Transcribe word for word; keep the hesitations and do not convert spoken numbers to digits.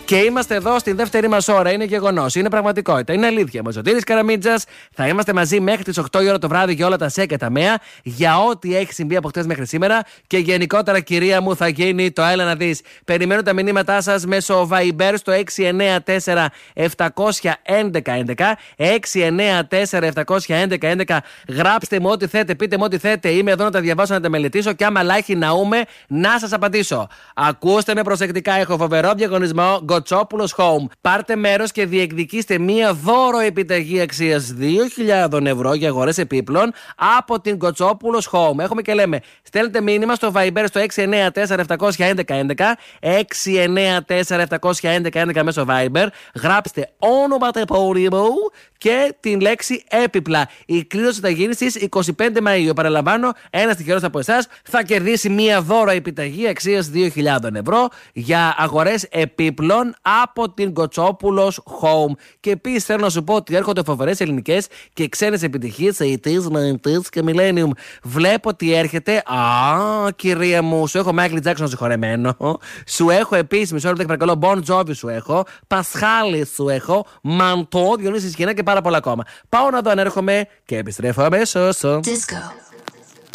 Και είμαστε εδώ στη δεύτερη μας ώρα. Είναι γεγονός, είναι πραγματικότητα, είναι αλήθεια. Ο Σωτήρης Καραμίτζας. Θα είμαστε μαζί μέχρι τις οκτώ η ώρα το βράδυ για όλα τα σε και τα μέα. Για ό,τι έχει συμβεί από χτες μέχρι σήμερα. Και γενικότερα, κυρία μου, θα γίνει το έλα να δεις. Περιμένω τα μηνύματά σας μέσω Viber στο έξι εννέα τέσσερα επτά ένα ένα ένα. έξι εννέα τέσσερα επτά ένα ένα ένα. Γράψτε μου ό,τι θέτε, πείτε μου ό,τι θέτε. Είμαι εδώ να τα διαβάσω, να τα μελετήσω. Και άμα λάχει ναούμε, να σας απαντήσω. Ακούστε με προσεκτικά, έχω φοβερό διαγωνισμό. Γκοτσόπουλος Home. Πάρτε μέρος και διεκδικήστε μία δώρο επιταγή αξίας δύο χιλιάδες ευρώ για αγορές επίπλων από την Γκοτσόπουλος Home. Έχουμε και λέμε, στέλνετε μήνυμα στο Viber στο έξι εννέα τέσσερα επτά ένα ένα ένα. έξι εννέα τέσσερα επτά ένα ένα ένα μέσω Viber. Γράψτε όνομα τεπώνυμο και την λέξη έπιπλα. Η κλήρωση θα γίνει στις είκοσι πέντε Μαΐου. Παραλαμβάνω, ένας τυχερός από εσάς θα κερδίσει μία δώρο επιταγή αξίας δύο χιλιάδες ευρώ για αγορές επίπλων από την Γκοτσόπουλος Home. Και επίσης θέλω να σου πω ότι έρχονται φοβερές ελληνικές και ξένες επιτυχίες ογδόντα, ενενήντα και Millennium. Βλέπω ότι έρχεται. Α, κυρία μου, σου έχω Michael Jackson συγχωρεμένο. Σου έχω επίσης, μισό λεπτό παρακαλώ, Bon Jovi σου έχω. Πασχάλη σου έχω. Μαντό, Διονύση Σκηνά και πάρα πολλά ακόμα. Πάω να δω αν έρχομαι και επιστρέφω αμέσως. Disco.